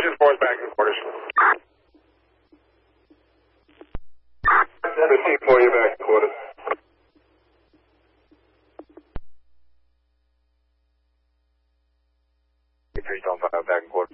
Engine 4 is back in quarters. 15-4, you're back in quarters. Three, don't find out back in quarters.